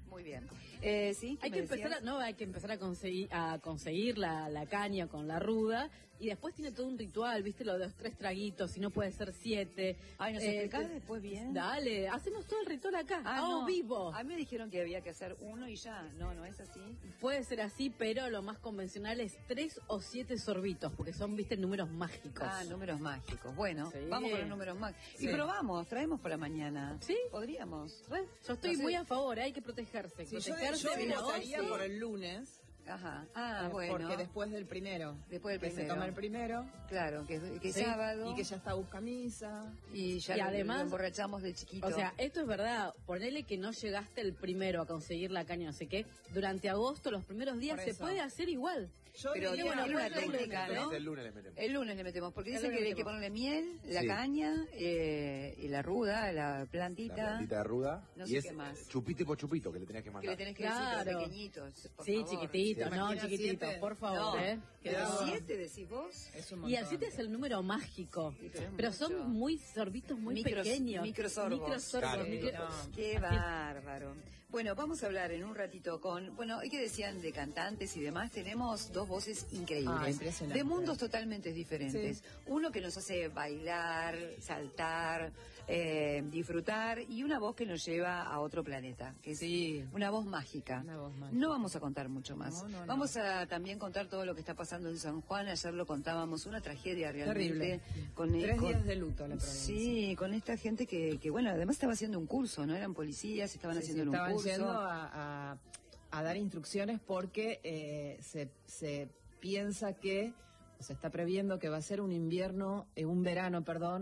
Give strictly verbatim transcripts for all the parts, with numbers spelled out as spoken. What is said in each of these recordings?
Muy bien. Eh, sí, hay que empezar a, no, hay que empezar a conseguir a conseguir la, la caña con la ruda y después tiene todo un ritual, viste, lo de los tres traguitos, si no puede ser siete. Ay, ¿nos eh, explicás después bien? Dale, hacemos todo el ritual acá, ah, oh, no. vivo. A mí me dijeron que había que hacer uno y ya. No, no es así. Puede ser así, pero lo más convencional es tres o siete sorbitos, porque son, viste, números mágicos. Ah, números mágicos. Bueno, sí. Vamos con los números mágicos. Sí. Y probamos, traemos para mañana. ¿Sí? Podríamos. Bueno, yo estoy no sé. muy a favor, hay que protegerse. Sí, protegerse yo, yo votaría sí. por el lunes. Ajá. Ah, eh, bueno. Porque después del primero. Después del que primero. se toma el primero. Claro, que, que sí, sábado. Y que ya está busca misa. Y ya y lo, además, lo emborrachamos de chiquito. O sea, esto es verdad. Ponele que no llegaste el primero a conseguir la caña, no sé qué. Durante agosto, los primeros días, se puede hacer igual. Yo pero tiene bueno, una técnica, ¿no? El lunes le metemos. El lunes le metemos, porque dicen que hay que ponerle miel, la sí. caña, eh, y la ruda, la plantita. La plantita de ruda. No y sé es qué más. Chupito por chupito que le tenés que mandar. Que le tenés que claro. decir, pequeñitos, por sí, favor. chiquititos, no, chiquititos, por favor. No, ¿eh? ¿El siete decís vos? Es un montón. Y el siete es el número mágico. Sí, pero, pero son muy sorbitos muy Micros, pequeños. Microsorbos. Microsorbos. Claro, micro... no. Qué bárbaro. Bueno, vamos a hablar en un ratito con, bueno, ¿y qué decían de cantantes y demás? Tenemos dos voces increíbles. Ah, de mundos totalmente diferentes. Sí. Uno que nos hace bailar, saltar, eh, disfrutar, y una voz que nos lleva a otro planeta, que es sí. una voz mágica. Una voz mágica. No vamos a contar mucho más. No, no, no. Vamos a también contar todo lo que está pasando en San Juan. Ayer lo contábamos, una tragedia realmente. Terrible. Con, Tres con, días de luto la provincia. Sí, con esta gente que, que, bueno, además estaba haciendo un curso, ¿no? Eran policías, estaban sí, haciendo sí, un estaban curso. Estaban yendo a, a, a dar instrucciones porque eh, se, se piensa que, o se está previendo que va a ser un invierno, eh, un verano, perdón,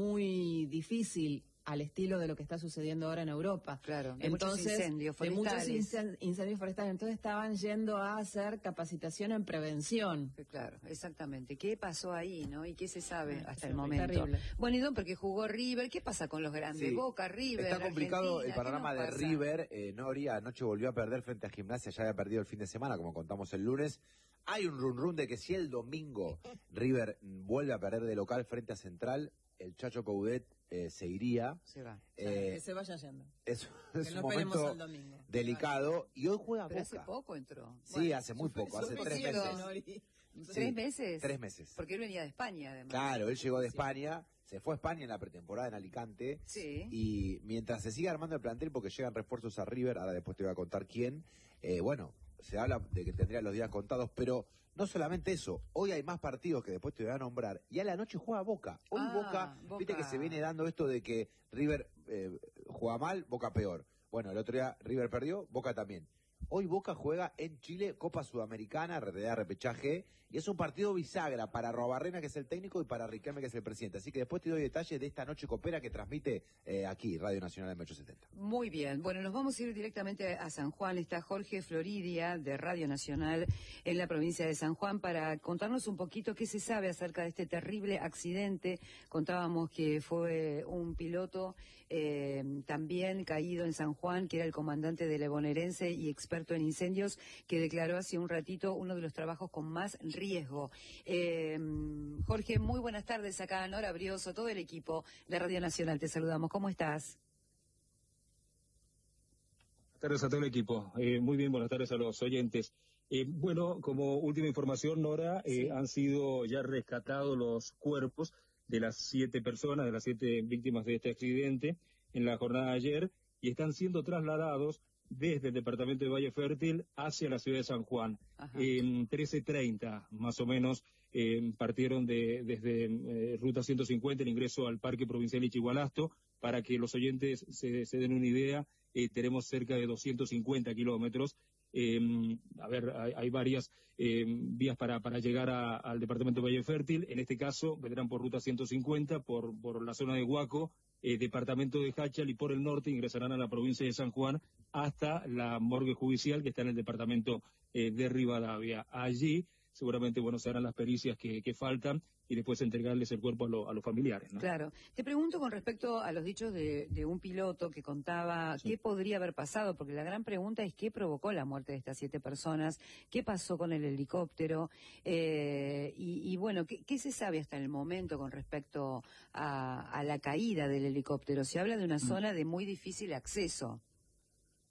muy difícil al estilo de lo que está sucediendo ahora en Europa. Claro, de entonces, muchos incendios forestales. De muchos incen incendios forestales. Entonces estaban yendo a hacer capacitación en prevención. Claro, exactamente. ¿Qué pasó ahí, no? ¿Y qué se sabe ah, hasta el momento? Terrible. Bueno, y don, porque jugó River. ¿Qué pasa con los grandes? Sí. Boca, River, Está complicado Argentina, el panorama de pasa? River. Eh, Nori anoche volvió a perder frente a Gimnasia. Ya había perdido el fin de semana, como contamos el lunes. Hay un run run de que si el domingo River vuelve a perder de local frente a Central, el Chacho Coudet eh, se iría. Se va. Eh, que se vaya yendo. Es, es no un momento delicado. Y hoy juega Pero Boca. hace poco entró. Sí, bueno, hace muy poco, hace tres meses. ¿Tres sí, meses? Tres meses. Porque él venía de España, además. Claro, él llegó de sí. España, se fue a España en la pretemporada en Alicante. Sí. Y mientras se sigue armando el plantel, porque llegan refuerzos a River, ahora después te voy a contar quién, eh, bueno, se habla de que tendría los días contados, pero no solamente eso, hoy hay más partidos que después te voy a nombrar, y a la noche juega Boca. Hoy ah, Boca, Boca, viste que se viene dando esto de que River eh, juega mal, Boca peor. Bueno, el otro día River perdió, Boca también. Hoy Boca juega en Chile Copa Sudamericana, realidad repechaje, y es un partido bisagra para Robarrena, que es el técnico, y para Riquelme, que es el presidente. Así que después te doy detalles de esta noche copera que transmite eh, aquí, Radio Nacional M ochocientos setenta. Muy bien. Bueno, nos vamos a ir directamente a San Juan. Está Jorge Floridia, de Radio Nacional, en la provincia de San Juan, para contarnos un poquito qué se sabe acerca de este terrible accidente. Contábamos que fue un piloto eh, también caído en San Juan, que era el comandante de la bonaerense y experto en incendios, que declaró hace un ratito uno de los trabajos con más riesgo. Eh, Jorge, muy buenas tardes acá, Nora Brioso, todo el equipo de Radio Nacional, te saludamos. ¿Cómo estás? Buenas tardes a todo el equipo. Eh, muy bien, buenas tardes a los oyentes. Eh, bueno, como última información, Nora, eh, sí. han sido ya rescatados los cuerpos de las siete personas, de las siete víctimas de este accidente en la jornada de ayer, y están siendo trasladados desde el departamento de Valle Fértil hacia la ciudad de San Juan. En trece treinta, más o menos, eh, partieron de desde eh, Ruta ciento cincuenta, el ingreso al Parque Provincial Ichigualasto. Para que los oyentes se, se den una idea, eh, tenemos cerca de doscientos cincuenta kilómetros. Eh, a ver, hay, hay varias eh, vías para, para llegar a, al departamento de Valle Fértil. En este caso, vendrán por Ruta ciento cincuenta, por, por la zona de Huaco, Eh, departamento de Hachal, y por el norte ingresarán a la provincia de San Juan hasta la morgue judicial que está en el departamento eh, de Rivadavia. Allí seguramente, bueno, se harán las pericias que, que faltan y después entregarles el cuerpo a, lo, a los familiares, ¿no? Claro. Te pregunto con respecto a los dichos de, de un piloto que contaba sí. qué podría haber pasado, porque la gran pregunta es qué provocó la muerte de estas siete personas, qué pasó con el helicóptero, eh, y, y bueno, ¿qué, ¿qué se sabe hasta el momento con respecto a, a la caída del helicóptero? Se habla de una zona de muy difícil acceso.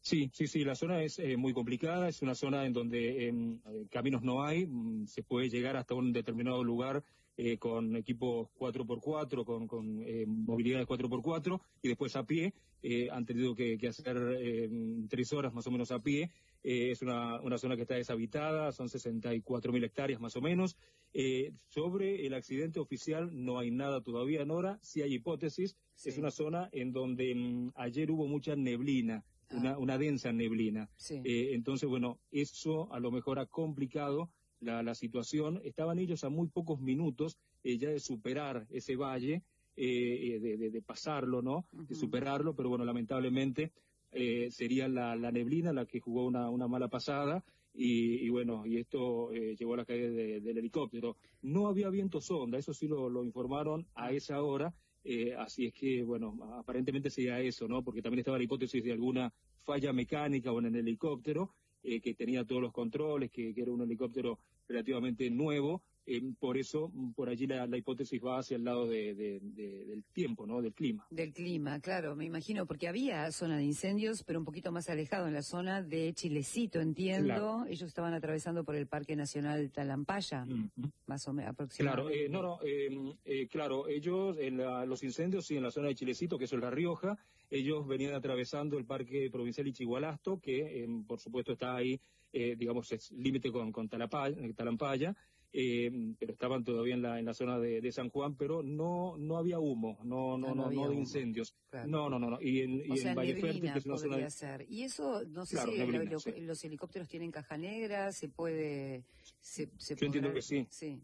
Sí, sí, sí, la zona es eh, muy complicada, es una zona en donde eh, caminos no hay, mm, se puede llegar hasta un determinado lugar eh, con equipos cuatro por cuatro, con, con eh, movilidad de cuatro por cuatro, y después a pie, eh, han tenido que, que hacer eh, tres horas más o menos a pie. Eh, es una, una zona que está deshabitada, son sesenta y cuatro mil hectáreas más o menos. Eh, sobre el accidente oficial no hay nada todavía, Nora, sí hay hipótesis. Sí. Es una zona en donde mm, ayer hubo mucha neblina. Una, ah. una densa neblina. Sí. Eh, entonces, bueno, eso a lo mejor ha complicado la, la situación. Estaban ellos a muy pocos minutos eh, ya de superar ese valle, eh, de, de, de pasarlo, ¿no? Uh-huh. De superarlo, pero bueno, lamentablemente eh, sería la, la neblina la que jugó una, una mala pasada. Y, y bueno, y esto eh, llevó a la caída de, del helicóptero. No había viento sonda, eso sí lo, lo informaron a esa hora. Eh, así es que, bueno, aparentemente sería eso, ¿no? Porque también estaba la hipótesis de alguna falla mecánica o en el helicóptero, eh, que tenía todos los controles, que, que era un helicóptero relativamente nuevo. Eh, por eso, por allí la, la hipótesis va hacia el lado de, de, de, del tiempo, ¿no? Del clima. Del clima, claro, me imagino, porque había zona de incendios, pero un poquito más alejado, en la zona de Chilecito, entiendo. Claro. Ellos estaban atravesando por el Parque Nacional Talampaya, uh-huh. más o menos, aproximadamente. Claro, eh, no, no, eh, eh, claro, ellos, en la, los incendios, sí, en la zona de Chilecito, que eso es La Rioja, ellos venían atravesando el Parque Provincial Ichigualasto, que, eh, por supuesto, está ahí, eh, digamos, es límite con, con Talampaya, Talampaya. Eh, pero estaban todavía en la en la zona de, de San Juan, pero no no había humo, no no no, no, no de incendios, claro. no no no no y en, y o sea, en Valle Fértil, que es una zona de... ser. Y eso no sé, claro, si neblina, lo, sí. los helicópteros tienen caja negra, se puede se, se yo podrá... entiendo que sí. Sí.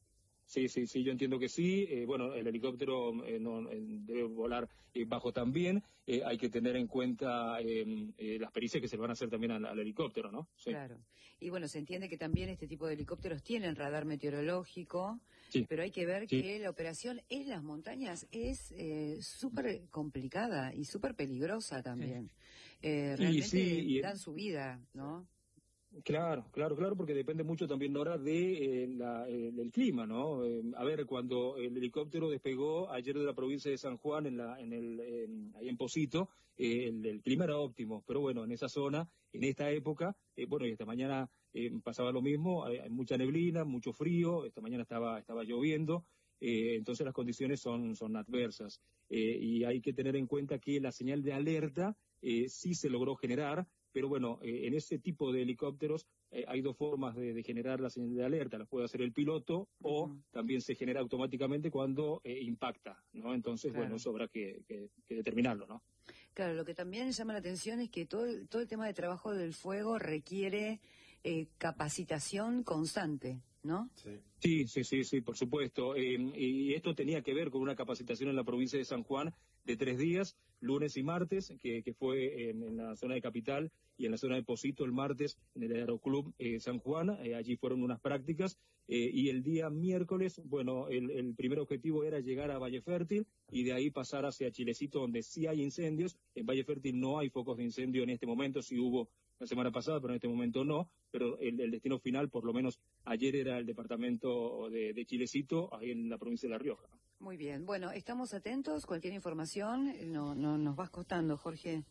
Sí, sí, sí, yo entiendo que sí. Eh, bueno, el helicóptero eh, no, eh, debe volar eh, bajo también. Eh, hay que tener en cuenta eh, eh, las pericias que se le van a hacer también al, al helicóptero, ¿no? Sí. Claro. Y bueno, se entiende que también este tipo de helicópteros tienen radar meteorológico, sí. pero hay que ver sí. que la operación en las montañas es eh, súper complicada y súper peligrosa también. Sí. Eh, realmente sí, y... dan su vida, ¿no? Claro, claro, claro, porque depende mucho también, Nora, de, eh, la, eh, del clima, ¿no? Eh, a ver, cuando el helicóptero despegó ayer de la provincia de San Juan, en la, en el, en, ahí en Pocito, eh, el, el clima era óptimo, pero bueno, en esa zona, en esta época, eh, bueno, y esta mañana eh, pasaba lo mismo, hay, hay mucha neblina, mucho frío, esta mañana estaba, estaba lloviendo, eh, entonces las condiciones son, son adversas, eh, y hay que tener en cuenta que la señal de alerta eh, sí se logró generar. Pero bueno, eh, en ese tipo de helicópteros eh, hay dos formas de, de generar la señal de alerta. La puede hacer el piloto o uh-huh. también se genera automáticamente cuando eh, impacta, ¿no? Entonces, claro. bueno, eso habrá que, que, que determinarlo, ¿no? Claro, lo que también llama la atención es que todo el, todo el tema de trabajo del fuego requiere eh, capacitación constante, ¿no? Sí. Sí, sí, sí, sí, por supuesto. Eh, y esto tenía que ver con una capacitación en la provincia de San Juan de tres días, lunes y martes, que, que fue en, en la zona de Capital y en la zona de Pocito el martes en el Aeroclub eh, San Juan. Eh, allí fueron unas prácticas. Eh, y el día miércoles, bueno, el, el primer objetivo era llegar a Valle Fértil y de ahí pasar hacia Chilecito, donde sí hay incendios. En Valle Fértil no hay focos de incendio en este momento, sí hubo la semana pasada, pero en este momento no. Pero el, el destino final, por lo menos ayer, era el departamento de, de Chilecito, ahí en la provincia de La Rioja. Muy bien. Bueno, estamos atentos. Cualquier información no, no nos vas costando, Jorge.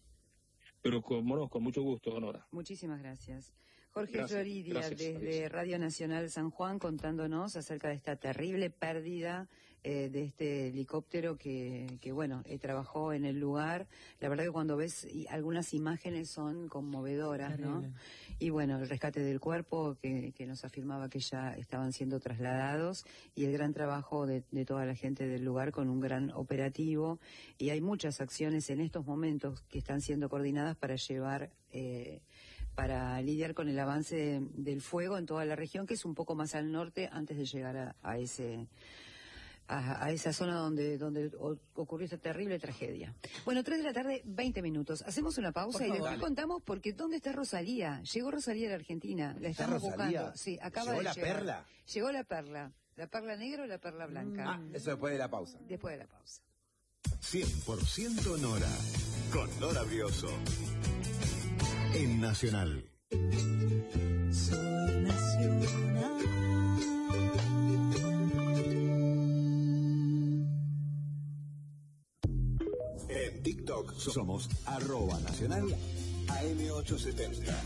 Pero con, bueno, con mucho gusto, Nora. Muchísimas gracias. Jorge gracias, Floridia, gracias, desde adiós. Radio Nacional San Juan, contándonos acerca de esta terrible pérdida eh, de este helicóptero que, que bueno, eh, trabajó en el lugar. La verdad que cuando ves y algunas imágenes son conmovedoras, terrible. ¿No? Y bueno, el rescate del cuerpo que, que nos afirmaba que ya estaban siendo trasladados y el gran trabajo de, de toda la gente del lugar con un gran operativo. Y hay muchas acciones en estos momentos que están siendo coordinadas para llevar... Eh, para lidiar con el avance de, del fuego en toda la región, que es un poco más al norte, antes de llegar a, a ese a, a esa zona donde donde ocurrió esta terrible tragedia. Bueno, tres de la tarde, veinte minutos. Hacemos una pausa y después contamos porque ¿dónde está Rosalía? Llegó Rosalía de la Argentina, la estamos buscando. Sí, acaba ¿Llegó de la llegar. perla? Llegó la perla. ¿La perla negra o la perla blanca? Ah, eso después de la pausa. Después de la pausa. cien por ciento Nora, con Nora Brioso. En Nacional. Soy Nacional. En TikTok somos arroba nacional A M ochocientos setenta.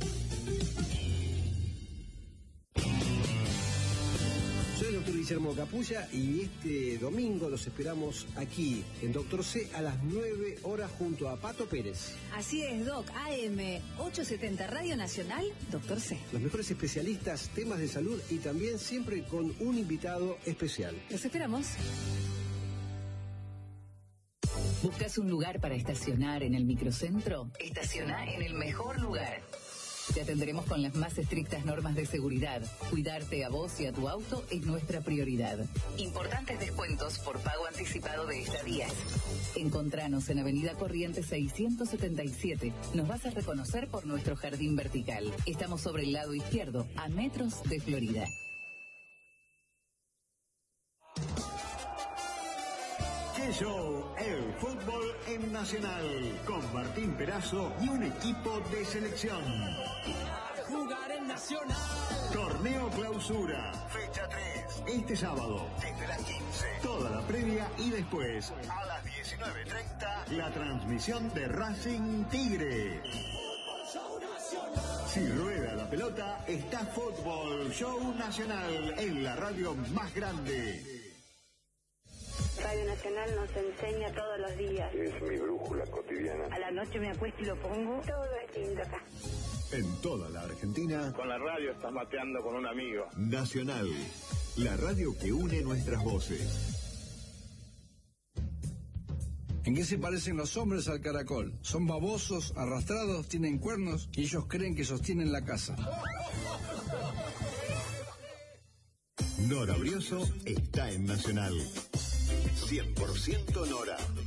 Soy el doctor Guillermo Capulla y este domingo los esperamos aquí en Doctor C a las nueve horas junto a Pato Pérez. Así es, Doc. A M ochocientos setenta Radio Nacional, Doctor C. Los mejores especialistas, temas de salud y también siempre con un invitado especial. Los esperamos. ¿Buscas un lugar para estacionar en el microcentro? Estaciona en el mejor lugar. Te atenderemos con las más estrictas normas de seguridad. Cuidarte a vos y a tu auto es nuestra prioridad. Importantes descuentos por pago anticipado de estadías. Encontranos en Avenida Corrientes seiscientos setenta y siete. Nos vas a reconocer por nuestro jardín vertical. Estamos sobre el lado izquierdo, a metros de Florida. ¡Qué show! El fútbol en Nacional, con Martín Perazo y un equipo de selección. Jugar en Nacional. Torneo Clausura, fecha tres, este sábado, desde las quince. Toda la previa y después, a las diecinueve treinta, la transmisión de Racing Tigre. Si rueda la pelota, está Fútbol Show Nacional en la radio más grande. Radio Nacional nos enseña todos los días. Es mi brújula cotidiana. A la noche me acuesto y lo pongo. Todo es lindo acá. En toda la Argentina. Con la radio estás mateando con un amigo. Nacional, la radio que une nuestras voces. ¿En qué se parecen los hombres al caracol? Son babosos, arrastrados, tienen cuernos y ellos creen que sostienen la casa. Nora Brioso está en Nacional. cien por ciento Nora.